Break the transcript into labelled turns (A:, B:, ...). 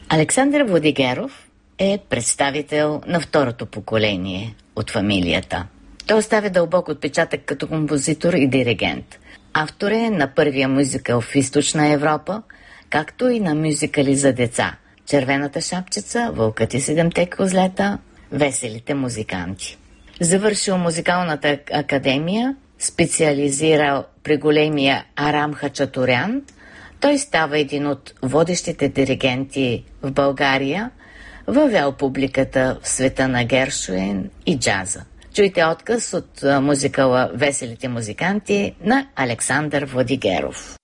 A: Александър Владигеров е представител на второто поколение от фамилията. Той оставя дълбок отпечатък като композитор и диригент. Автор е на първия мюзикъл в Източна Европа, както и на мюзикали за деца «Червената шапчица», «Вълкът и седемте козлета», «Веселите музиканти». Завършил музикалната академия, специализирал при големия Арам Хачатурян. Той става един от водещите диригенти в България, въвел публиката в света на Гершуин и джаза. Чуйте отказ от мюзикъла «Веселите музиканти» на Александър Владигеров.